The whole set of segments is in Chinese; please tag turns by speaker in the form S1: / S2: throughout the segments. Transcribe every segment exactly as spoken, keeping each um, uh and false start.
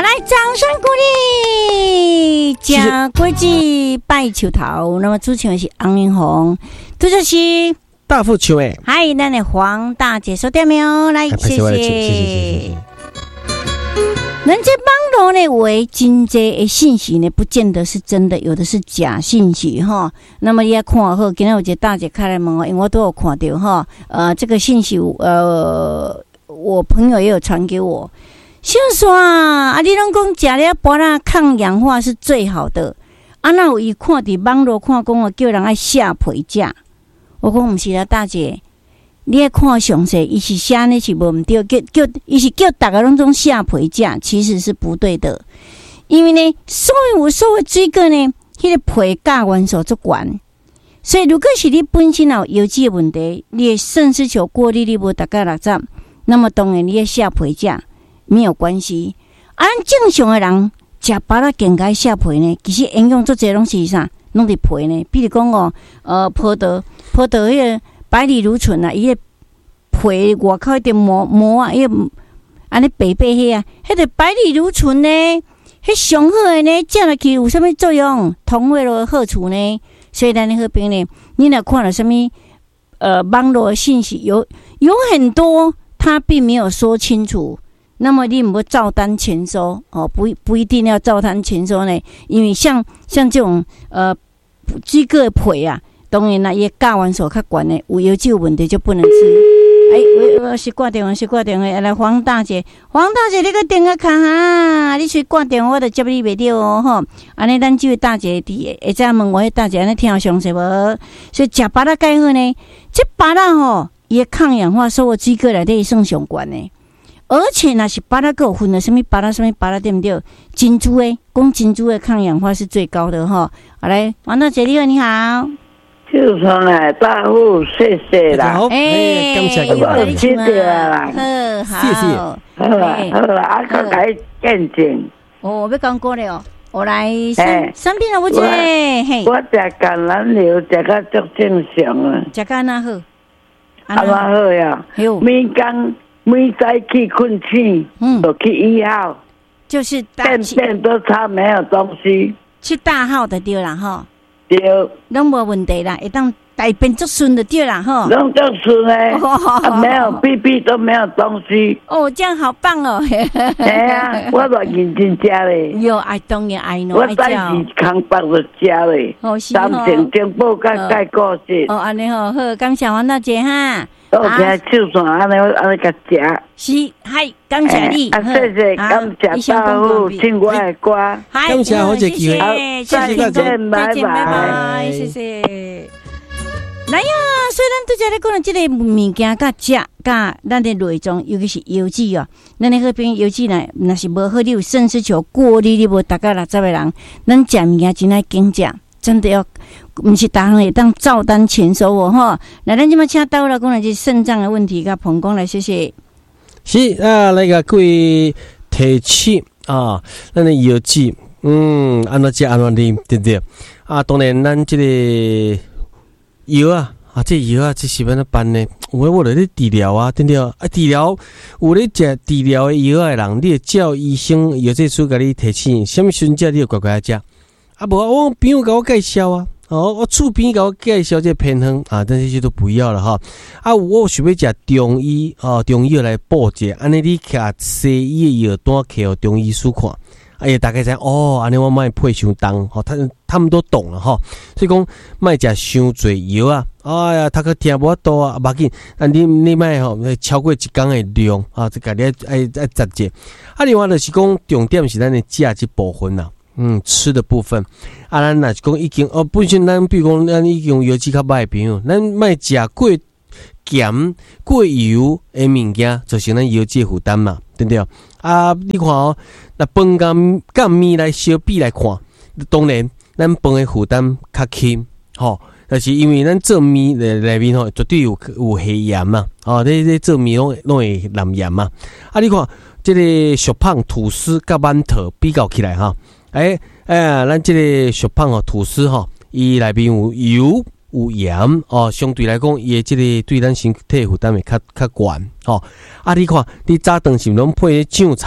S1: 来，掌声鼓励！假国际拜球头，那么主持人是昂云红，杜主席
S2: 大富球诶，
S1: 嗨，咱的黄大姐收到没有？来，谢谢。
S2: 谢谢谢谢。
S1: 人这网络呢，为真济的信息呢，不见得是真的，有的是假信息哈。那么也看好，今天有一个大姐开来问我，因为我都有看到哈。呃，这个信息，呃，我朋友也有传给我。小说啊，你拢讲食了芭乐抗氧化是最好的，啊，那有伊看伫网络看讲，我叫人爱下皮食。我讲毋是啦，大姐。你要看详细，伊是写呢是无毋对，叫叫伊是叫大家拢总下皮食，其实是不对的。因为呢，所有所有水果呢，迄、那个皮价元素足悬，所以如果是你本身有腰肌的问题，你的肾丝球过滤率无达到六十，那么当然你要下皮食没有关系。按正常的人食芭乐更该下皮呢，其实营养足侪拢是啥，拢伫皮呢。比如讲哦，呃，葡萄葡萄迄个。百里如醇啊，伊个皮外口一点膜膜啊，伊个安尼白白迄啊，迄个百里如醇呢，迄上好诶呢，食落去有啥物作用？同位的好处呢？所以咱的好朋友呢，你若看了什么呃网络的信息，有有很多他并没有说清楚，那么你唔要照单全收哦，不不一定要照单全收呢，因为像像这种呃水果皮啊。当然啦，伊价元素较悬的，有腰肌问题就不能吃。哎、欸，我我是挂电话，是挂电话。来，黄大姐，黄大姐，你个电话卡哈，你去挂电话，我就接你袂到哦吼。安尼，咱这位大姐伫会再问我，迄大姐安尼听详细无？所以食芭乐介好呢，这芭乐吼，伊个抗氧化所有水果内底算上悬的，而且若是芭乐个有分了什么芭乐什么芭乐对不对？珍珠诶，讲珍珠的抗氧化是最高的吼。好来，黄大姐你好，你好。
S3: 就从来大户，谢谢啦。
S2: 好，哎，感谢你，
S3: 我记得啦。
S1: 好，
S2: 谢谢。
S3: 好啦，好啦，啊，个来见证。
S1: 哦，要讲过了，我来三三品了，我这嘿。
S3: 我食橄榄油食个足正常啊。
S1: 食个哪好？
S3: 啊，哪好呀？每工每早起困醒，嗯，就去医号，
S1: 就是
S3: 便便都差没有东西。
S1: 去大号的对啦哈。
S3: 对，
S1: 拢无问题啦，会当大便足顺的对啦吼。
S3: 拢足顺诶，啊没有屁屁都没有东西。
S1: 哦，这样好棒哦！
S3: 哎呀，我都认真食咧。
S1: 有爱当然爱喏，
S3: 我早时空腹就食咧。
S1: 哦是吼。
S3: 三成政府甲介故事。
S1: 哦，安尼吼好，感谢黄大姐哈。
S3: 我听手算安尼安尼甲食。
S1: 是，嗨，感谢你。
S3: 啊，谢谢，感谢大户听我的歌。
S2: 感谢好，谢谢，
S1: 再见，
S3: 拜拜，
S1: 拜拜，谢谢。来呀，虽然拄则咧讲了即个物件甲食甲咱的内脏，尤其是油脂哦，咱的好朋友油脂呢，若是无好，你有肾丝球过滤你无达到六十的人，咱食物件真爱精食，真的要。毋是逐项会当照单全收哦吼！来，咱即马请倒来讲的是肾脏的问题，甲彭公来谢谢。
S2: 是啊，那个各位提起啊，咱的药剂，嗯，安怎食安怎啉，对不对？啊，当然咱这个药啊，啊，这药啊，这是安怎办呢？有诶，我咧治疗啊，对不对？啊，治疗有咧食治疗的药的人，你要叫医生药剂师甲你提醒，什么时阵食，你要乖乖食。啊，无我朋友甲我介绍啊。哦，我厝边甲我介绍这偏方啊，但是这都不要了哈。啊，我想要食中医哦，中医来补者，安尼你卡西医的药单给予中医师看，哎呀，大概知哦，安尼我莫配伤重，吼，他他们都懂了哈。所以讲莫食伤侪药啊，哎呀，他个听无多啊，无要紧，啊你你莫吼超过一工的量啊，这个你爱爱爱节制。啊，另外就是讲重点是咱的食这部分啦。嗯，吃的部分，啊，咱若是讲已经哦，本身咱比如讲咱已经有油脂较歹的朋友，咱莫食过咸、过油的物件，造成咱油脂负担嘛，对不对？啊，你看哦，那饭甲甲面来相比来看，当然咱饭的负担较轻，吼，但是因为咱做面内内面吼，绝对有有黑盐嘛，哦，这这做面拢拢会含盐嘛，啊，你看这个小胖吐司甲馒头比较起来哈。哎哎，咱这个小胖哦，吐司吼，伊内面有油有盐哦，相对来讲，伊这个对咱身体负担会较较悬吼。啊，你看，你早顿是拢配酱菜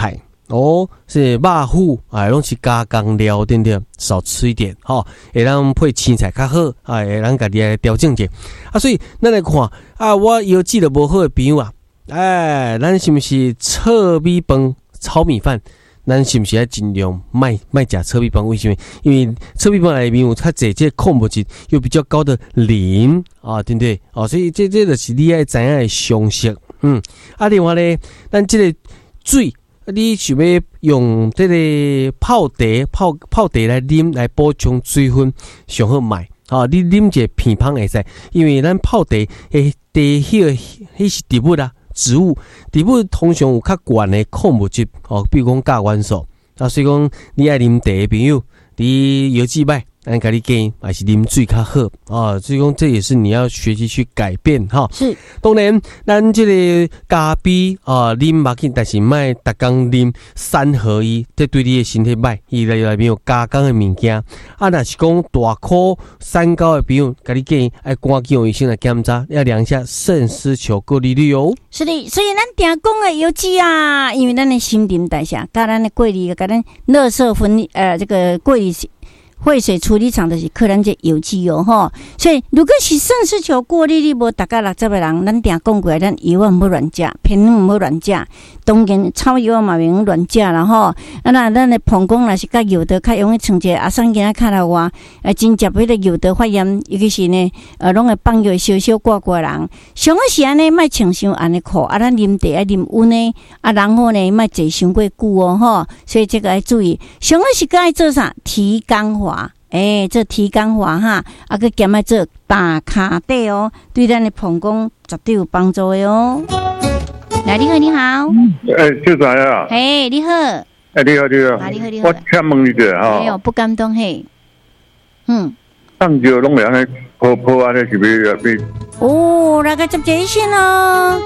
S2: 哦，是肉腐啊，拢是加工料，对不对？少吃一点，吼、哦，会让配青菜较好，啊，会让家己来调整者。啊，所以咱来看啊，我腰肌都无好的朋友啊，哎，咱是不是糙米饭、炒米饭？咱是不是要尽量卖卖食糙米饭？为什么？因为糙米饭里面有较侪这矿物质，有比较高的磷啊，对不对？哦，所以这这就是你爱知影的常识。嗯，啊，另外咧，咱这个水，你想要用这个泡茶、泡泡茶来啉来补充水分，上好买。啊，你啉一个偏方会使，因为咱泡茶诶，茶迄个迄是植物啦。植物植物通常有较悬的矿物质哦，比如讲钾元素啊，所以讲你爱啉茶的朋友，你腰肌歹，咱甲你建议还是啉水较好啊。所以讲这也是你要学习去改变哈。
S1: 是，
S2: 当然咱这个咖啡啊，啉嘛紧，但是莫逐工啉三合一，这对你的身体歹，伊内内面有加工的物件。啊，若是讲大颗三高的朋友，甲你建议爱赶紧用医生来检查，要量一下肾丝球过滤率哦。
S1: 是的，所以咱定讲的油脂啊，因为咱的新陈代谢，甲咱的过滤，甲咱垃圾分呃这个过滤废水处理厂就是可能这油脂油吼，所以如果是肾丝球过滤率无达到六十个人，咱定讲过，咱油啊唔好乱食，偏唔好乱食。当然炒油啊嘛袂用乱食啦吼。啊那咱的膀胱若是甲油得较容易成一个阿桑囡仔卡来话，呃真接迄个油得发炎，尤其是呢呃拢会放药烧烧挂挂人。上个是安尼，莫穿伤安尼裤，啊咱啉茶爱啉温呢，啊然后呢莫坐伤过久哦吼，所以这个要注意。上个是该做啥？提肛法。诶、欸，这提肛法哈，啊，佮兼爱做打卡底哦，对咱的膀胱绝对有帮助的哦。来，你好，你好。
S4: 诶，小仔啊。
S1: 嘿，你好。
S4: 诶，你好，你好。
S1: 啊，你好，你好。
S4: 我请问你一下哈。
S1: 没有，不敢当嘿。嗯。
S4: 上就拢会安尼泡泡安尼是要要。
S1: 哦，那个接接线哦。